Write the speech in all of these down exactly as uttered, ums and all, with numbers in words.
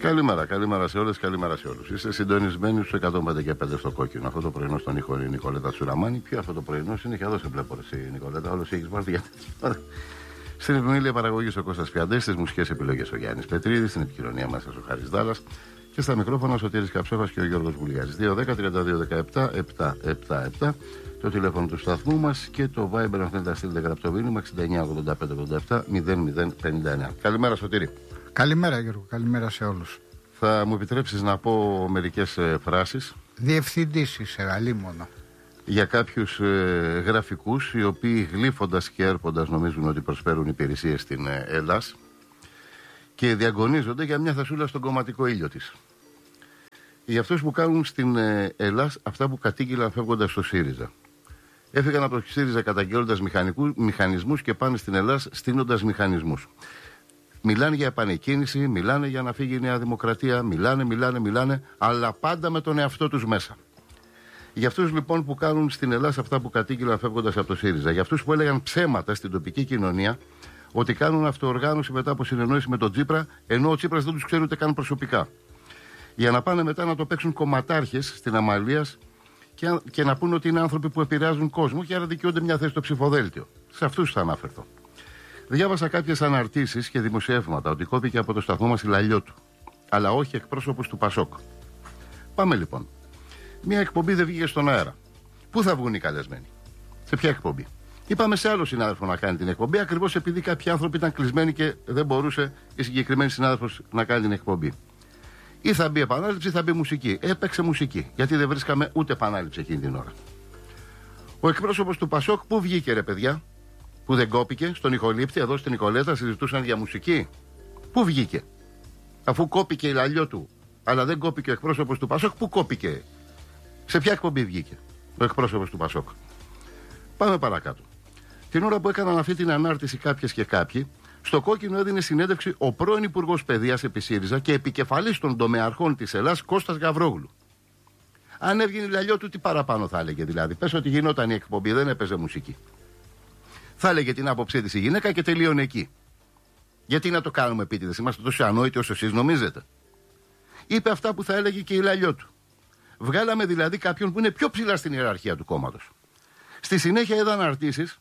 Καλημέρα, καλημέρα σε όλες, καλημέρα σε όλους. Είστε συντονισμένοι στους εκατόν πέντε και πέντε στο κόκκινο. Αυτό το πρωινό στον ήχο είναι η Νικολέτα Τσουραμάνη. Ποιο αυτό το πρωινό συνέχεια εδώ σε βλέπω εσύ, Νικολέτα. Όλος έχεις μάθει γιατί. Στην επιμέλεια παραγωγής ο Κώστας Πιαντές, στις μουσικές επιλογές ο Γιάννης Πετρίδης, στην επικοινωνία μας ο Χάρης Δάλλας και στα μικρόφωνα ο Σωτήρης Καψόφας και ο Γιώργος Βουλγάρης. δύο δέκα τριάντα δύο δεκαεπτά επτακόσια εβδομήντα επτά το τηλέφωνο του σταθμού μας και το Viber αν θέλετε να στείλετε γραπτό μήνυμα εξήντα εννιά ογδόντα πέντε ογδόντα επτά μηδέν μηδέν πενήντα εννιά. Καλημέρα Σωτήρη. Καλημέρα Γιώργο, καλημέρα σε όλους. Θα μου επιτρέψεις να πω μερικές ε, φράσεις. Διευθυντής είσαι, αλίμονο. Για κάποιους ε, γραφικούς οι οποίοι γλύφοντας και έρποντας νομίζουν ότι προσφέρουν υπηρεσίες στην ε, Ελλάς και διαγωνίζονται για μια θασούλα στον κομματικό ήλιο της. Για αυτούς που κάνουν στην ε, Ελλάς αυτά που κατήγγυλαν φεύγοντας στο ΣΥΡΙΖΑ. Έφυγαν από το ΣΥΡΙΖΑ καταγγέλλοντας μηχανισμούς και πάνε στην Ελλάς στείνοντας μηχανισμούς. Μιλάνε για επανεκκίνηση, μιλάνε για να φύγει η Νέα Δημοκρατία, μιλάνε, μιλάνε, μιλάνε, αλλά πάντα με τον εαυτό τους μέσα. Για αυτούς λοιπόν που κάνουν στην Ελλάδα αυτά που κατήγγυλαν φεύγοντας από το ΣΥΡΙΖΑ, για αυτούς που έλεγαν ψέματα στην τοπική κοινωνία ότι κάνουν αυτοοργάνωση μετά από συνεννόηση με τον Τσίπρα, ενώ ο Τσίπρας δεν τους ξέρει ούτε καν προσωπικά. Για να πάνε μετά να το παίξουν κομματάρχες στην Αμαλίας και, και να πούνε ότι είναι άνθρωποι που επηρεάζουν κόσμο και άρα δικαιούνται μια θέση στο ψηφοδέλτιο. Σε αυτούς θα αναφερθώ. Διάβασα κάποιες αναρτήσεις και δημοσιεύματα ότι κόπηκε από το σταθμό μας η Λαλιώτου, αλλά όχι εκπρόσωπος του Πασόκ. Πάμε λοιπόν. Μια εκπομπή δεν βγήκε στον αέρα. Πού θα βγουν οι καλεσμένοι, σε ποια εκπομπή? Είπαμε σε άλλο συνάδελφο να κάνει την εκπομπή, ακριβώς επειδή κάποιοι άνθρωποι ήταν κλεισμένοι και δεν μπορούσε η συγκεκριμένη συνάδελφος να κάνει την εκπομπή. Ή θα μπει επανάληψη ή θα μπει μουσική. Έπαιξε μουσική, γιατί δεν βρίσκαμε ούτε επανάληψη εκείνη την ώρα. Ο εκπρόσωπος του Πασόκ πού βγήκε, ρε παιδιά? Που δεν κόπηκε στον ηχολήπτη, εδώ στην Νικολέτα συζητούσαν για μουσική. Πού βγήκε? Αφού κόπηκε η Λαλιώτου, αλλά δεν κόπηκε ο εκπρόσωπος του Πασόκ, πού κόπηκε? Σε ποια εκπομπή βγήκε ο εκπρόσωπος του Πασόκ? Πάμε παρακάτω. Την ώρα που έκαναν αυτή την ανάρτηση κάποιες και κάποιοι, στο κόκκινο έδινε συνέντευξη ο πρώην Υπουργός Παιδείας επί ΣΥΡΙΖΑ και επικεφαλής των τομεαρχών της Ελλάς, Κώστας Γαβρόγλου. Αν έβγαινε η Λαλιώτου, τι παραπάνω θα έλεγε δηλαδή? Πες ότι γινόταν η εκπομπή, δεν έπαιζε μουσική. Θα έλεγε την άποψή της η γυναίκα και τελείωνε εκεί. Γιατί να το κάνουμε επίτηδες? Είμαστε τόσο ανόητοι όσο εσείς νομίζετε? Είπε αυτά που θα έλεγε και η Λαλιώτου. Βγάλαμε δηλαδή κάποιον που είναι πιο ψηλά στην ιεραρχία του κόμματος. Στη συνέχεια είδα αναρτήσεις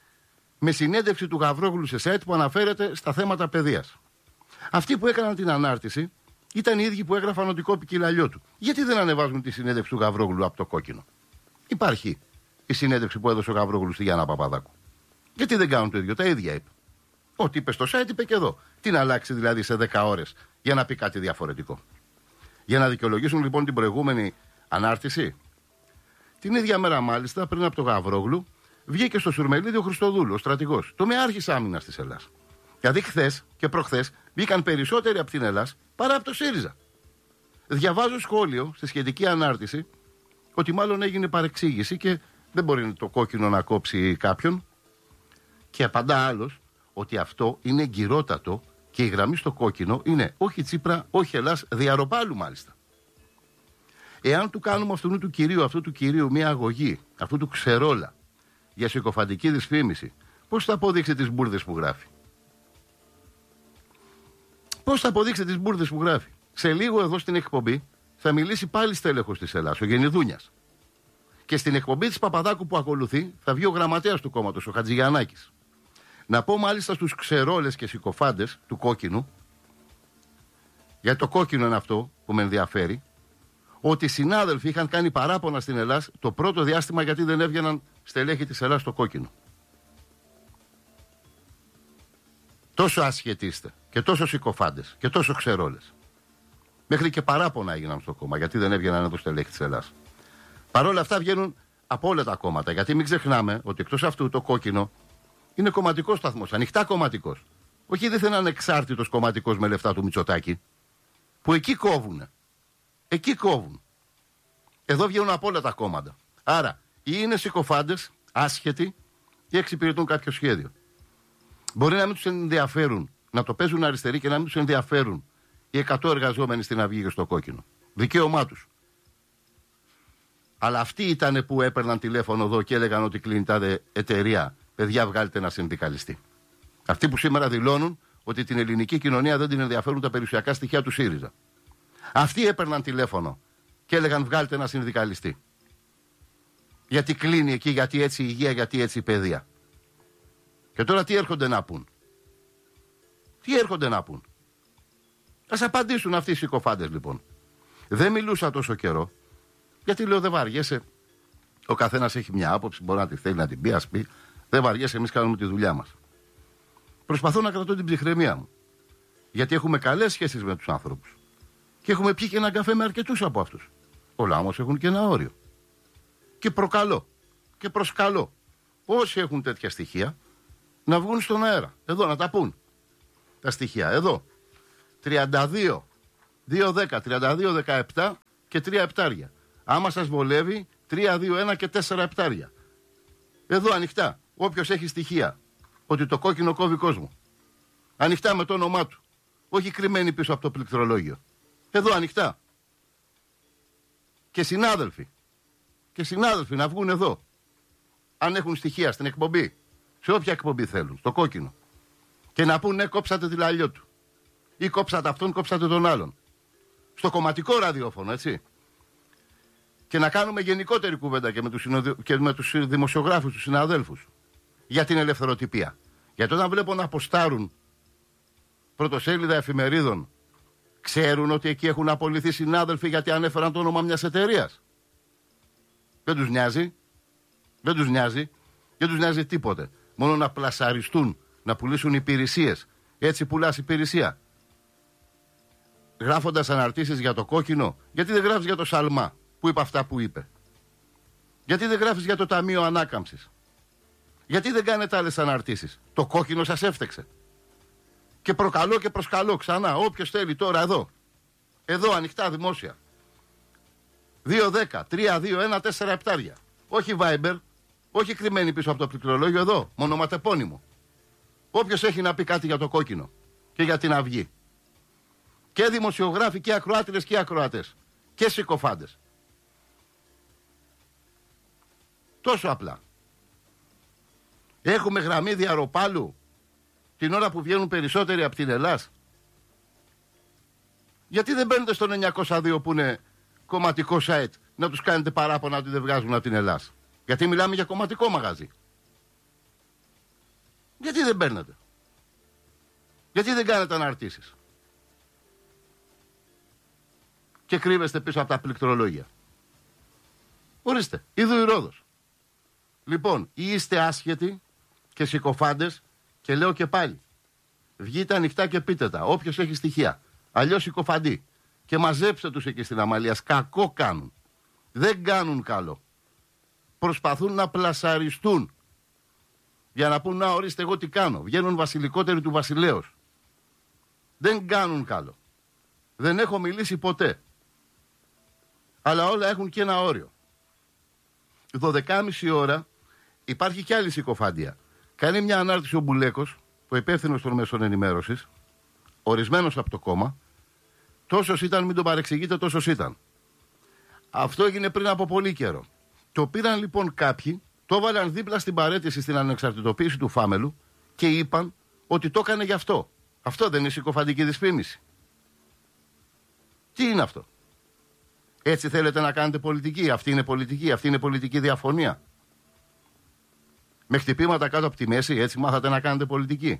με συνέντευξη του Γαβρόγλου σε site που αναφέρεται στα θέματα παιδείας. Αυτοί που έκαναν την ανάρτηση ήταν οι ίδιοι που έγραφαν ότι κόπηκε η Λαλιώτου. Γιατί δεν ανεβάζουν τη συνέντευξη του Γαβρόγλου από το κόκκινο? Υπάρχει η συνέντευξη που έδωσε ο Γαβρόγλου στη Γιάννα Παπαδάκου. Γιατί δεν κάνουν το ίδιο? Τα ίδια είπε. Ό,τι είπε στο site είπε και εδώ. Τι να αλλάξει δηλαδή σε δέκα ώρες για να πει κάτι διαφορετικό? Για να δικαιολογήσουν λοιπόν την προηγούμενη ανάρτηση. Την ίδια μέρα μάλιστα, πριν από το Γαβρόγλου, βγήκε στο Σουρμελίδη ο Χριστοδούλου, ο στρατηγός, τομεάρχης άμυνας της Ελλάς. Δηλαδή χθες και προχθές βγήκαν περισσότεροι από την Ελλάς παρά από το ΣΥΡΙΖΑ. Διαβάζω σχόλιο στη σχετική ανάρτηση ότι μάλλον έγινε παρεξήγηση και δεν μπορεί το κόκκινο να κόψει κάποιον. Και απαντά άλλος ότι αυτό είναι εγκυρότατο και η γραμμή στο κόκκινο είναι όχι Τσίπρα, όχι Ελλάς, διαρροπάλου μάλιστα. Εάν του κάνουμε αυτού του κυρίου, αυτού του κυρίου μια αγωγή, αυτού του ξερόλα για συκοφαντική δυσφήμιση, πώς θα αποδείξει τις μπουρδες που γράφει? Πώς θα αποδείξει τις μπουρδες που γράφει? Σε λίγο εδώ στην εκπομπή θα μιλήσει πάλι στέλεχος της Ελλάς, ο Γενιδούνιας. Και στην εκπομπή της Παπαδάκου που ακολουθεί θα βγει ο γραμματέας του κόμματος, ο Χατζηγιαννάκης. Να πω μάλιστα στους ξερόλες και συκοφάντες του κόκκινου, γιατί το κόκκινο είναι αυτό που με ενδιαφέρει, ότι οι συνάδελφοι είχαν κάνει παράπονα στην Ελλάς το πρώτο διάστημα γιατί δεν έβγαιναν στελέχη της Ελλάς στο κόκκινο. Τόσο άσχετοι είστε και τόσο συκοφάντες και τόσο ξερόλες. Μέχρι και παράπονα έγιναν στο κόμμα γιατί δεν έβγαιναν εδώ στελέχη της Ελλάς. Παρ' όλα αυτά βγαίνουν από όλα τα κόμματα, γιατί μην ξεχνάμε ότι εκτός αυτού το κόκκινο είναι κομματικός σταθμός, ανοιχτά κομματικός. Όχι δεν είναι ανεξάρτητος κομματικός με λεφτά του Μητσοτάκη, που εκεί κόβουνε. Εκεί κόβουν. Εδώ βγαίνουν από όλα τα κόμματα. Άρα ή είναι συκοφάντες, άσχετοι, ή εξυπηρετούν κάποιο σχέδιο. Μπορεί να μην τους ενδιαφέρουν, να το παίζουν αριστεροί και να μην τους ενδιαφέρουν οι εκατό εργαζόμενοι στην Αυγή και στο κόκκινο. Δικαίωμά τους. Αλλά αυτοί ήταν που έπαιρναν τηλέφωνο εδώ και έλεγαν ότι κλείνει τάδε εταιρεία. Παιδιά, βγάλετε ένα συνδικαλιστή. Αυτοί που σήμερα δηλώνουν ότι την ελληνική κοινωνία δεν την ενδιαφέρουν τα περιουσιακά στοιχεία του ΣΥΡΙΖΑ. Αυτοί έπαιρναν τηλέφωνο και έλεγαν βγάλτε ένα συνδικαλιστή. Γιατί κλείνει εκεί, γιατί έτσι η υγεία, γιατί έτσι η παιδεία. Και τώρα τι έρχονται να πούν. Τι έρχονται να πούν. Ας απαντήσουν αυτοί οι συκοφάντες λοιπόν. Δεν μιλούσα τόσο καιρό, γιατί λέω δεν βαριέσαι. Ο καθένας έχει μια άποψη, μπορεί να τη θέλει να την πει, ας πει. Δεν βαριέσαι, εμείς κάνουμε τη δουλειά μας. Προσπαθώ να κρατώ την ψυχραιμία μου. Γιατί έχουμε καλές σχέσεις με τους άνθρωπους. Και έχουμε πιει και έναν καφέ με αρκετούς από αυτούς. Όλα όμως έχουν και ένα όριο. Και προκαλώ και προσκαλώ όσοι έχουν τέτοια στοιχεία να βγουν στον αέρα. Εδώ να τα πούν. Τα στοιχεία εδώ. τριάντα δύο, δύο δέκα, τριάντα δύο δεκαεπτά και τρία επτάρια. Άμα σας βολεύει τρία δύο ένα και τέσσερα επτάρια. Εδώ ανοιχτά. Όποιος έχει στοιχεία ότι το κόκκινο κόβει κόσμο. Ανοιχτά με το όνομά του. Όχι κρυμμένη πίσω από το πληκτρολόγιο. Εδώ ανοιχτά. Και συνάδελφοι. Και συνάδελφοι να βγουν εδώ. Αν έχουν στοιχεία στην εκπομπή. Σε όποια εκπομπή θέλουν. Στο κόκκινο. Και να πούν ναι, κόψατε τη λαλιό του. Ή κόψατε αυτόν, κόψατε τον άλλον. Στο κομματικό ραδιόφωνο, έτσι. Και να κάνουμε γενικότερη κουβέντα και με τους, συνοδη... και με τους δημοσιογράφους, τους συναδέλφους. Για την ελευθεροτυπία. Γιατί όταν βλέπω να αποστάρουν πρωτοσέλιδα εφημερίδων, ξέρουν ότι εκεί έχουν απολυθεί συνάδελφοι γιατί ανέφεραν το όνομα μιας εταιρείας. Δεν τους νοιάζει. Δεν τους νοιάζει. Δεν τους νοιάζει τίποτε. Μόνο να πλασαριστούν, να πουλήσουν υπηρεσίες. Έτσι πουλάς υπηρεσία. Γράφοντας αναρτήσεις για το κόκκινο, γιατί δεν γράφεις για το Σαλμά που είπε αυτά που είπε. Γιατί δεν γράφεις για το Ταμείο Ανάκαμψης. Γιατί δεν κάνετε άλλες αναρτήσεις. Το κόκκινο σας έφτεξε. Και προκαλώ και προσκαλώ ξανά. Όποιος θέλει τώρα εδώ. Εδώ ανοιχτά δημόσια. δύο δέκα, τρία δύο ένα τέσσερα επτάρια. Όχι Viber. Όχι κρυμμένη πίσω από το πληκτρολόγιο εδώ. Μονοματεπώνυμο. Όποιος έχει να πει κάτι για το κόκκινο. Και για την Αυγή. Και δημοσιογράφοι και ακροάτρες και ακροατές. Και συκοφάντες. Τόσο απλά. Έχουμε γραμμή διαρροπάλου την ώρα που βγαίνουν περισσότεροι από την Ελλάς. Γιατί δεν μπαίνετε στον εννιακόσια δύο που είναι κομματικό site να τους κάνετε παράπονα ότι δεν βγάζουν από την Ελλάς. Γιατί μιλάμε για κομματικό μαγαζί. Γιατί δεν μπαίνετε. Γιατί δεν κάνετε αναρτήσεις. Και κρύβεστε πίσω από τα πληκτρολόγια. Ορίστε, είδου η Ρόδος. Λοιπόν, ή είστε άσχετοι και συκοφάντες και λέω και πάλι. Βγείτε ανοιχτά και πείτε τα. Όποιος έχει στοιχεία. Αλλιώς συκοφαντή. Και μαζέψτε τους εκεί στην Αμαλία. Κακό κάνουν. Δεν κάνουν καλό. Προσπαθούν να πλασαριστούν. Για να πούν να ορίστε εγώ τι κάνω. Βγαίνουν βασιλικότεροι του βασιλέως. Δεν κάνουν καλό. Δεν έχω μιλήσει ποτέ. Αλλά όλα έχουν και ένα όριο. δώδεκα και μισή ώρα υπάρχει κι άλλη συκοφάντια. Κάνει μια ανάρτηση ο Μπουλέκος, ο υπεύθυνος των μέσων ενημέρωσης, ορισμένος από το κόμμα. Τόσος ήταν, μην τον παρεξηγείτε, τόσος ήταν. Αυτό έγινε πριν από πολύ καιρό. Το πήραν λοιπόν κάποιοι, το βάλαν δίπλα στην παραίτηση στην ανεξαρτητοποίηση του Φάμελου και είπαν ότι το έκανε γι' αυτό. Αυτό δεν είναι συκοφαντική δυσφήμιση. Τι είναι αυτό. Έτσι θέλετε να κάνετε πολιτική. Αυτή είναι πολιτική. Αυτή είναι πολιτική διαφωνία. Με χτυπήματα κάτω από τη μέση, έτσι μάθατε να κάνετε πολιτική.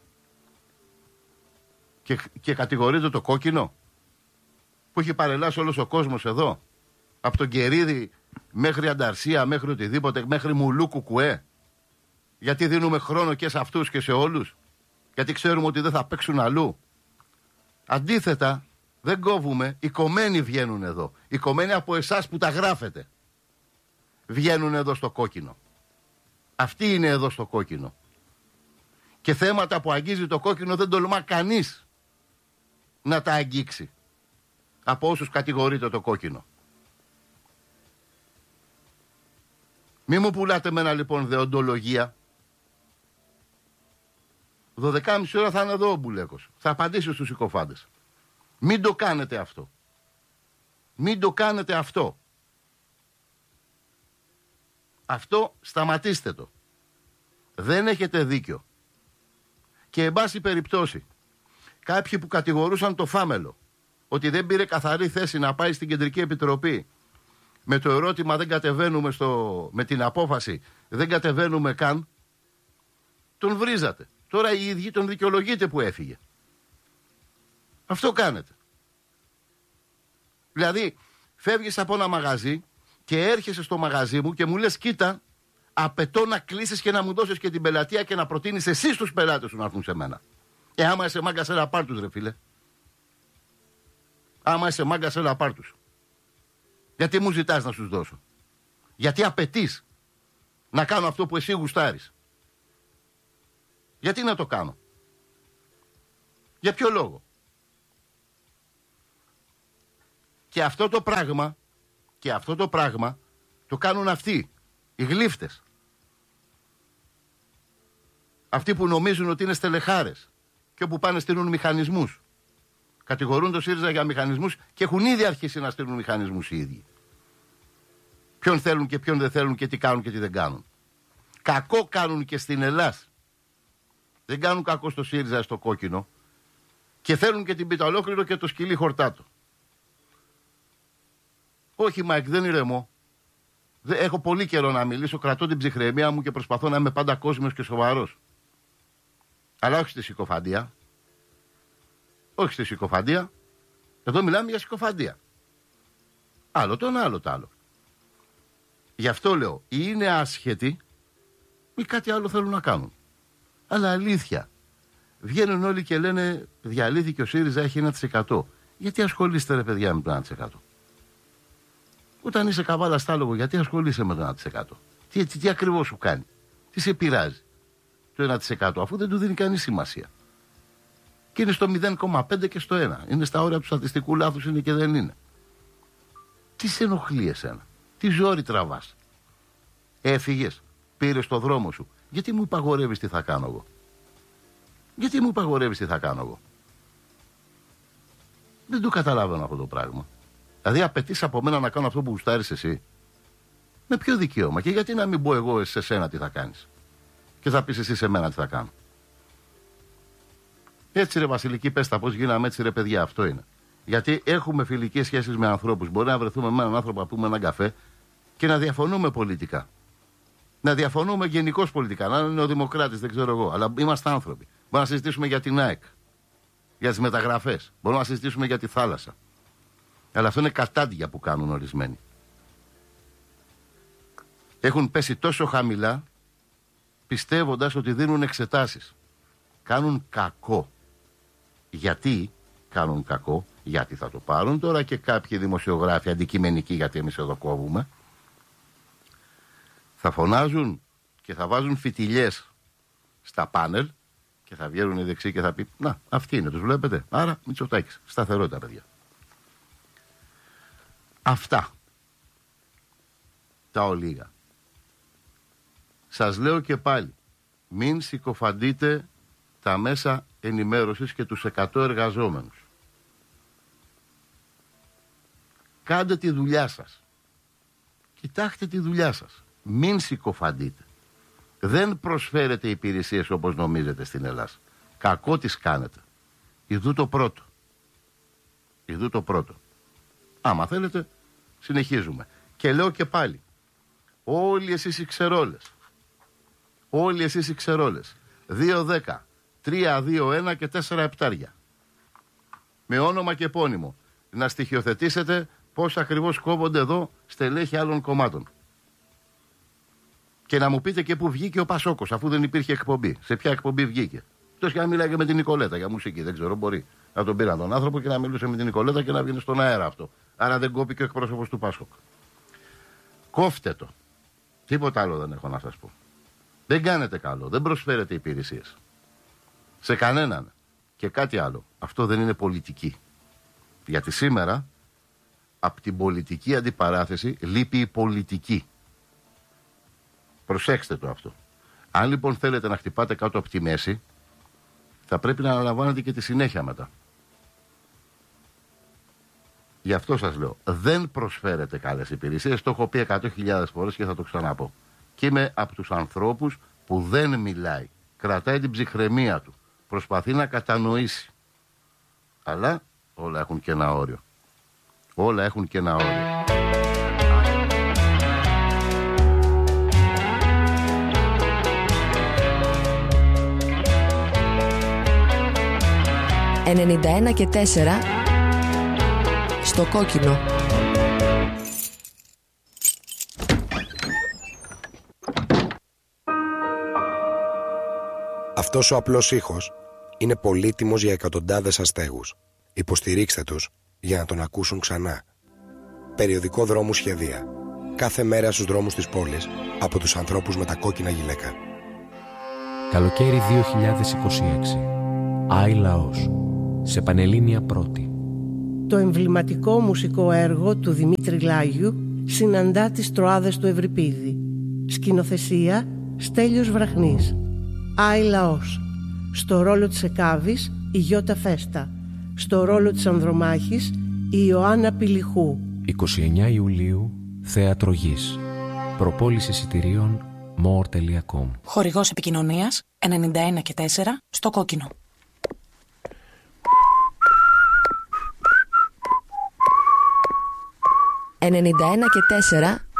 Και, και κατηγορείτε το κόκκινο που έχει παρελάσει όλος ο κόσμος εδώ. Από τον Κερίδη μέχρι Ανταρσία, μέχρι οτιδήποτε, μέχρι Μουλού Κουκουέ. Γιατί δίνουμε χρόνο και σε αυτούς και σε όλους. Γιατί ξέρουμε ότι δεν θα παίξουν αλλού. Αντίθετα, δεν κόβουμε, οι κομμένοι βγαίνουν εδώ. Οι κομμένοι από εσάς που τα γράφετε. Βγαίνουν εδώ στο κόκκινο. Αυτοί είναι εδώ στο κόκκινο. Και θέματα που αγγίζει το κόκκινο δεν τολμά κανείς να τα αγγίξει. Από όσους κατηγορείται το κόκκινο. Μη μου πουλάτε μένα λοιπόν δεοντολογία. δώδεκα και μισή ώρα θα είναι εδώ ο Μπουλέκος. Θα απαντήσει στους συκοφάντες. Μην το κάνετε αυτό. Μην το κάνετε αυτό. Αυτό σταματήστε το. Δεν έχετε δίκιο. Και εν πάση περιπτώσει, κάποιοι που κατηγορούσαν το Φάμελο ότι δεν πήρε καθαρή θέση να πάει στην Κεντρική Επιτροπή με το ερώτημα δεν κατεβαίνουμε στο, με την απόφαση δεν κατεβαίνουμε καν, τον βρίζατε. Τώρα οι ίδιοι τον δικαιολογείτε που έφυγε. Αυτό κάνετε. Δηλαδή φεύγεις από ένα μαγαζί και έρχεσαι στο μαγαζί μου και μου λες κοίτα, απαιτώ να κλείσεις και να μου δώσεις και την πελατεία και να προτείνεις εσύ στους πελάτες σου να έρθουν σε μένα. Ε, άμα είσαι μάγκας, έλα πάρ' τους ρε φίλε. Άμα είσαι μάγκας, έλα πάρ' τους. Γιατί μου ζητάς να σου δώσω? Γιατί απαιτείς να κάνω αυτό που εσύ γουστάρεις? Γιατί να το κάνω? Για ποιο λόγο? Και αυτό το πράγμα, και αυτό το πράγμα το κάνουν αυτοί, οι γλύφτες. Αυτοί που νομίζουν ότι είναι στελεχάρες και όπου πάνε στείλουν μηχανισμούς. Κατηγορούν το ΣΥΡΙΖΑ για μηχανισμούς και έχουν ήδη αρχίσει να στείλουν μηχανισμούς οι ίδιοι. Ποιον θέλουν και ποιον δεν θέλουν και τι κάνουν και τι δεν κάνουν. Κακό κάνουν και στην Ελλάδα. Δεν κάνουν κακό στο ΣΥΡΙΖΑ στο κόκκινο και θέλουν και την πίτα ολόκληρο και το σκυλί χορτάτο. Όχι Μάικ, δεν ηρεμώ. Έχω πολύ καιρό να μιλήσω, κρατώ την ψυχραιμία μου και προσπαθώ να είμαι πάντα κόσμιος και σοβαρός. Αλλά όχι στη συκοφαντία. Όχι στη συκοφαντία. Εδώ μιλάμε για συκοφαντία. Άλλο το ένα, άλλο το άλλο. Γι' αυτό λέω, ή είναι άσχετοι ή κάτι άλλο θέλουν να κάνουν. Αλλά αλήθεια. Βγαίνουν όλοι και λένε διαλύθηκε ο ΣΥΡΙΖΑ, έχει ένα τοις εκατό. Γιατί ασχολείστε ρε παιδιά με το ένα τοις εκατό? Όταν είσαι καβάλα στάλογο, γιατί ασχολείσαι με το ένα τοις εκατό? Τι, τι, τι ακριβώς σου κάνει? Τι σε πειράζει το ένα τοις εκατό, αφού δεν του δίνει κανείς σημασία? Και είναι στο μηδέν κόμμα πέντε και στο ένα. Είναι στα όρια του στατιστικού λάθους, είναι και δεν είναι. Τι σε ενοχλεί εσένα? Τι ζόρι τραβάς? Έφυγες, πήρες το δρόμο σου. Γιατί μου υπαγορεύεις τι θα κάνω εγώ? Γιατί μου υπαγορεύεις τι θα κάνω εγώ? Δεν το καταλαβαίνω αυτό το πράγμα. Δηλαδή απαιτείς από μένα να κάνω αυτό που γουστάρεις εσύ. Με ποιο δικαίωμα? Και γιατί να μην πω εγώ σε σένα τι θα κάνεις και θα πεις εσύ σε μένα τι θα κάνω? Έτσι ρε Βασιλική, πες τα πώς γίναμε έτσι ρε παιδιά, αυτό είναι. Γιατί έχουμε φιλικές σχέσεις με ανθρώπους. Μπορεί να βρεθούμε με έναν άνθρωπο να πούμε έναν καφέ και να διαφωνούμε πολιτικά. Να διαφωνούμε γενικώς πολιτικά. Να είναι ο Δημοκράτης, δεν ξέρω εγώ. Αλλά είμαστε άνθρωποι. Μπορούμε να συζητήσουμε για την ΑΕΚ, για τις μεταγραφές. Μπορούμε να συζητήσουμε για τη θάλασσα. Αλλά αυτό είναι κατάντια που κάνουν ορισμένοι. Έχουν πέσει τόσο χαμηλά, πιστεύοντας ότι δίνουν εξετάσεις. Κάνουν κακό. Γιατί κάνουν κακό? Γιατί θα το πάρουν τώρα και κάποιοι δημοσιογράφοι αντικειμενικοί, γιατί εμείς εδώ κόβουμε. Θα φωνάζουν και θα βάζουν φιτιλιές στα πάνελ και θα βγαίνουν οι δεξιοί και θα πει να, αυτοί είναι, τους βλέπετε? Άρα Μητσοτάκης, σταθερότητα παιδιά. Αυτά τα ολίγα. Σας λέω και πάλι, μην συκοφαντείτε τα μέσα ενημέρωσης και τους εκατό εργαζόμενους. Κάντε τη δουλειά σας. Κοιτάξτε τη δουλειά σας. Μην συκοφαντείτε. Δεν προσφέρετε υπηρεσίες όπως νομίζετε στην Ελλάδα. Κακό τις κάνετε. Ιδού το πρώτο. Ιδού το πρώτο. Άμα θέλετε, συνεχίζουμε. Και λέω και πάλι, όλοι εσείς οι ξερόλες, όλοι εσείς οι ξερόλες, δύο δέκα, τρία δύο ένα και τέσσερα επτάρια, με όνομα και επώνυμο, να στοιχειοθετήσετε πώς ακριβώς κόβονται εδώ στελέχη άλλων κομμάτων. Και να μου πείτε και πού βγήκε ο Πασόκος, αφού δεν υπήρχε εκπομπή. Σε ποια εκπομπή βγήκε? Τόσο και να μιλάει και με την Νικολέτα για μουσική, δεν ξέρω, μπορεί να τον πήραν τον άνθρωπο και να μιλούσε με την Νικολέτα και να βγαίνει στον αέρα αυτό. Άρα δεν κόπηκε ο εκπρόσωπος του Πασόκ. Κόφτε το. Τίποτα άλλο δεν έχω να σας πω. Δεν κάνετε καλό, δεν προσφέρετε υπηρεσίες σε κανέναν. Και κάτι άλλο, αυτό δεν είναι πολιτική. Γιατί σήμερα από την πολιτική αντιπαράθεση λείπει η πολιτική. Προσέξτε το αυτό. Αν λοιπόν θέλετε να χτυπάτε κάτω από τη μέση, θα πρέπει να αναλαμβάνετε και τη συνέχεια μετά. Γι' αυτό σας λέω, δεν προσφέρετε καλές υπηρεσίες. Το έχω πει εκατό χιλιάδες φορές και θα το ξαναπώ. Και είμαι από τους ανθρώπους που δεν μιλάει. Κρατάει την ψυχραιμία του. Προσπαθεί να κατανοήσει. Αλλά όλα έχουν και ένα όριο. Όλα έχουν και ένα όριο. ενενήντα ένα και τέσσερα στο κόκκινο. Αυτός ο απλός ήχος είναι πολύτιμος για εκατοντάδες αστέγους. Υποστηρίξτε τους για να τον ακούσουν ξανά. Περιοδικό Δρόμου Σχεδία. Κάθε μέρα στους δρόμους της πόλης από τους ανθρώπους με τα κόκκινα γυλαίκα. Καλοκαίρι δύο χιλιάδες είκοσι έξι. Άι Λαός. Σε Πανελλήνια Πρώτη. Το εμβληματικό μουσικό έργο του Δημήτρη Λάγιου συναντά τις Τροάδες του Ευρυπίδη. Σκηνοθεσία Στέλιος Βραχνής. Άι Λαός. Στο ρόλο της Εκάβης η Γιώτα Φέστα. Στο ρόλο της Ανδρομάχης η Ιωάννα Πηλιχού. είκοσι εννέα Ιουλίου, Θέατρο Γης. Προπόληση εισιτηρίων more τελεία com. Χορηγός επικοινωνίας ενενήντα ένα και τέσσερα στο κόκκινο. ενενήντα ένα και τέσσερα